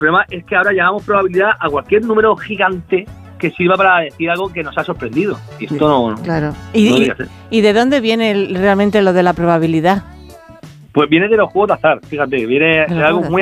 problema es que ahora llamamos probabilidad a cualquier número gigante que sirva para decir algo que nos ha sorprendido. Y esto no. Claro. No debería ser. ¿Y de dónde viene realmente lo de la probabilidad? Pues viene de los juegos de azar, fíjate, viene de algo muy